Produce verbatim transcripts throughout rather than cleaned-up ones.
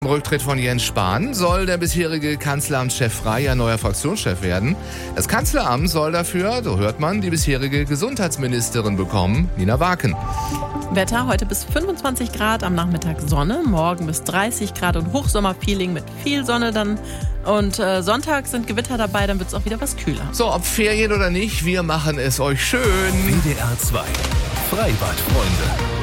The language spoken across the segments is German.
Im Rücktritt von Jens Spahn soll der bisherige Kanzleramtschef Frey ja neuer Fraktionschef werden. Das Kanzleramt soll dafür, so hört man, die bisherige Gesundheitsministerin bekommen, Nina Waken. Wetter heute bis fünfundzwanzig Grad, am Nachmittag Sonne, morgen bis dreißig Grad und Hochsommerfeeling mit viel Sonne dann. Und äh, Sonntag sind Gewitter dabei, dann wird es auch wieder was kühler. So, ob Ferien oder nicht, wir machen es euch schön. W D R zwei Freibadfreunde.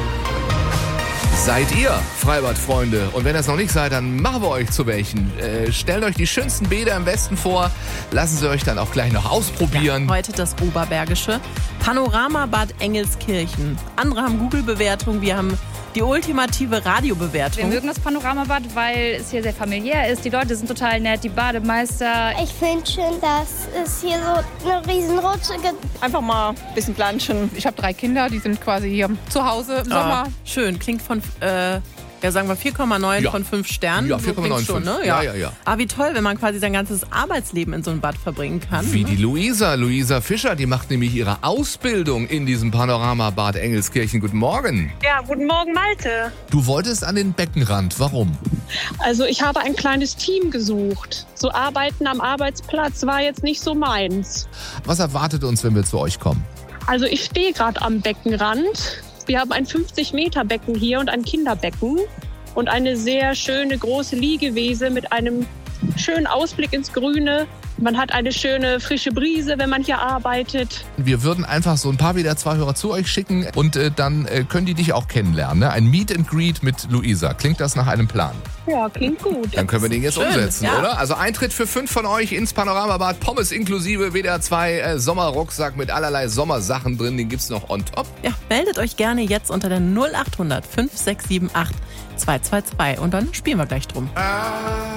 Seid ihr Freibadfreunde? Und wenn ihr es noch nicht seid, dann machen wir euch zu welchen. Äh, stellt euch die schönsten Bäder im Westen vor. Lassen sie euch dann auch gleich noch ausprobieren. Ja, heute das Oberbergische Panoramabad Engelskirchen. Andere haben Google-Bewertung, wir haben die ultimative Radiobewertung. Wir mögen das Panoramabad, weil es hier sehr familiär ist. Die Leute sind total nett, die Bademeister. Ich finde schön, dass es hier so eine riesen Rutsche gibt. Einfach mal ein bisschen planschen. Ich habe drei Kinder, die sind quasi hier zu Hause im Ah, Sommer. schön, klingt von, äh, ja sagen wir vier Komma neun Ja. von fünf Sternen. Ja, So vier Komma neun klingt's schon, fünf. ne? Ja, ja, ja. Aber wie toll, wenn man quasi sein ganzes Arbeitsleben in so einem Bad verbringen kann. Wie die Luisa, Luisa Fischer, die macht nämlich ihre Ausbildung in diesem Panoramabad Engelskirchen. Guten Morgen. Ja, guten Morgen, Malte. Du wolltest an den Beckenrand. Warum? Also ich habe ein kleines Team gesucht. So Arbeiten am Arbeitsplatz war jetzt nicht so meins. Was erwartet uns, wenn wir zu euch kommen? Also ich stehe gerade am Beckenrand. Wir haben ein fünfzig Meter Becken hier und ein Kinderbecken. Und eine sehr schöne große Liegewiese mit einem schönen Ausblick ins Grüne. Man hat eine schöne frische Brise, wenn man hier arbeitet. Wir würden einfach so ein paar W D R zwei Hörer zu euch schicken und äh, dann äh, können die dich auch kennenlernen. Ne? Ein Meet and Greet mit Luisa. Klingt das nach einem Plan? Ja, klingt gut. Dann können wir den jetzt Schön, umsetzen, ja. oder? Also Eintritt für fünf von euch ins Panoramabad. Pommes inklusive W D R zwei äh, Sommerrucksack mit allerlei Sommersachen drin. Den gibt's noch on top. Ja, meldet euch gerne jetzt unter der null acht hundert fünf sechs sieben acht zwei zwei zwei und dann spielen wir gleich drum.